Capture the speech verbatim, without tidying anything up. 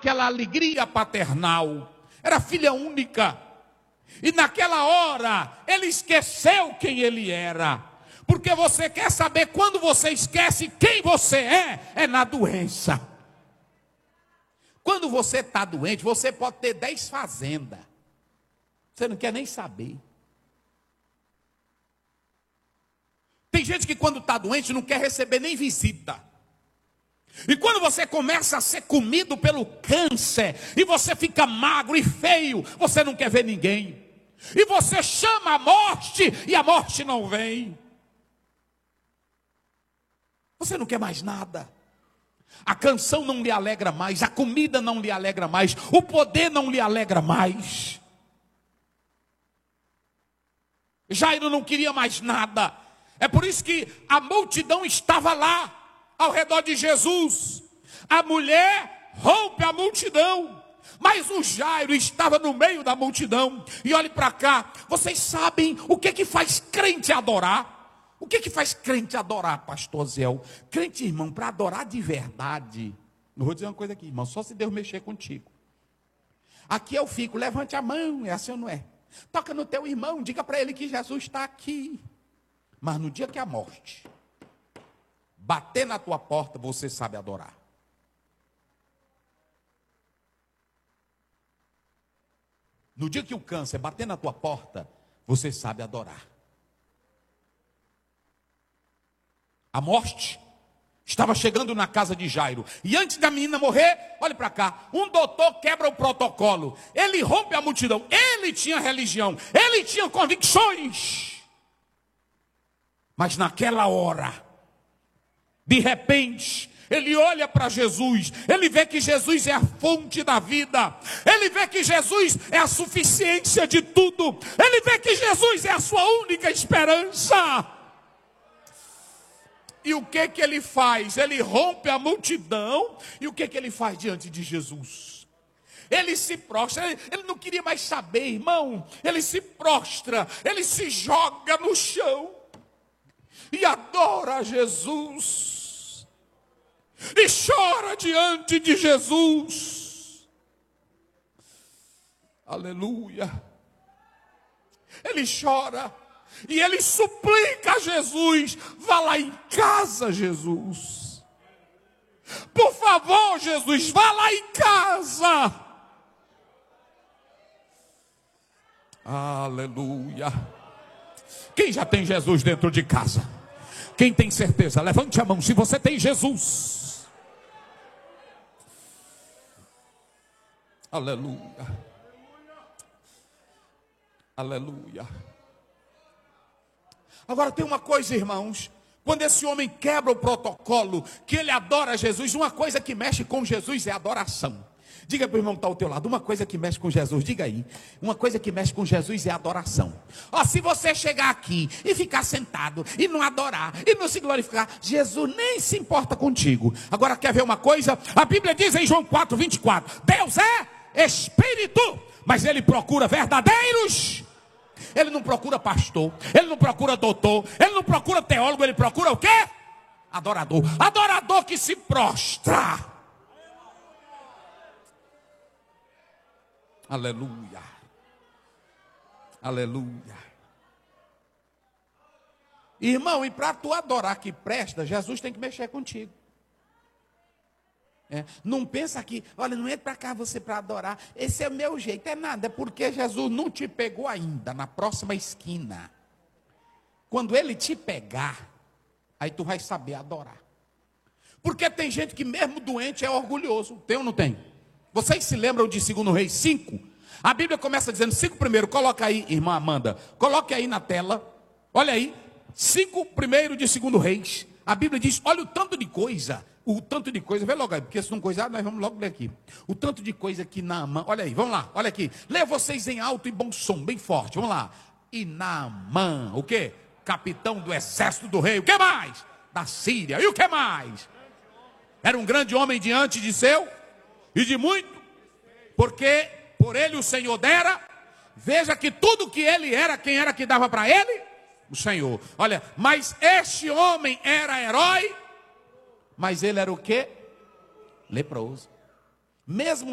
aquela alegria paternal. Era filha única. E naquela hora, ele esqueceu quem ele era. Porque você quer saber quando você esquece quem você é? É na doença. Quando você está doente, você pode ter dez fazendas. Você não quer nem saber. Tem gente que quando está doente não quer receber nem visita. E quando você começa a ser comido pelo câncer, e você fica magro e feio, você não quer ver ninguém. E você chama a morte, e a morte não vem. Você não quer mais nada. A canção não lhe alegra mais, a comida não lhe alegra mais, o poder não lhe alegra mais. Jairo não queria mais nada. É por isso que a multidão estava lá, ao redor de Jesus. A mulher rompe a multidão, mas o Jairo estava no meio da multidão. E olhe para cá, vocês sabem o que que faz crente adorar? O que que faz crente adorar, pastor Zéu? Crente, irmão, para adorar de verdade. Eu vou dizer uma coisa aqui, irmão, só se Deus mexer contigo. Aqui eu fico, levante a mão, é assim ou não é? Toca no teu irmão, diga para ele que Jesus está aqui. Mas no dia que a morte bater na tua porta, você sabe adorar. No dia que o câncer bater na tua porta, você sabe adorar. A morte estava chegando na casa de Jairo. E antes da menina morrer, olhe para cá, um doutor quebra o protocolo. Ele rompe a multidão. Ele tinha religião. Ele tinha convicções. Mas naquela hora, de repente, ele olha para Jesus, ele vê que Jesus é a fonte da vida, ele vê que Jesus é a suficiência de tudo, ele vê que Jesus é a sua única esperança. E o que que ele faz? Ele rompe a multidão, e o que que ele faz diante de Jesus? Ele se prostra, ele, ele não queria mais saber, irmão, ele se prostra, ele se joga no chão, e adora Jesus, e chora diante de Jesus. Aleluia. Ele chora, e ele suplica a Jesus: vá lá em casa, Jesus. Por favor, Jesus, vá lá em casa. Aleluia. Quem já tem Jesus dentro de casa? Quem tem certeza? Levante a mão se você tem Jesus. Aleluia. Aleluia. Agora tem uma coisa, irmãos. Quando esse homem quebra o protocolo, que ele adora Jesus, uma coisa que mexe com Jesus é adoração. Diga para o irmão que está ao teu lado, uma coisa que mexe com Jesus, diga aí. Uma coisa que mexe com Jesus é adoração. Ó, se você chegar aqui e ficar sentado e não adorar, e não se glorificar, Jesus nem se importa contigo. Agora quer ver uma coisa? A Bíblia diz em João quatro, vinte e quatro, Deus é Espírito, mas Ele procura verdadeiros. Ele não procura pastor, Ele não procura doutor, Ele não procura teólogo, Ele procura o quê? Adorador. Adorador que se prostra. Aleluia. Aleluia. Irmão, e para tu adorar que presta, Jesus tem que mexer contigo. É, não pensa que, olha, não entra para cá você para adorar, esse é o meu jeito, é nada, é porque Jesus não te pegou ainda, na próxima esquina. Quando Ele te pegar, aí tu vai saber adorar. Porque tem gente que mesmo doente é orgulhoso, tem ou não tem? Vocês se lembram de segundo Reis cinco? A Bíblia começa dizendo, cinco primeiro, coloca aí, irmã Amanda, coloque aí na tela, olha aí, cinco primeiro de segundo Reis. A Bíblia diz, olha o tanto de coisa, o tanto de coisa, vê logo aí, porque se não coisar, nós vamos logo ler aqui. O tanto de coisa que Naamã, olha aí, vamos lá, olha aqui, leia vocês em alto e bom som, bem forte, vamos lá. E Naamã, o quê? Capitão do exército do rei, o que mais? Da Síria, e o que mais? Era um grande homem diante de seu e de muito, porque por ele o Senhor dera. Veja que tudo que ele era, quem era que dava para ele? O Senhor. Olha, mas este homem era herói, mas ele era o quê? Leproso. Mesmo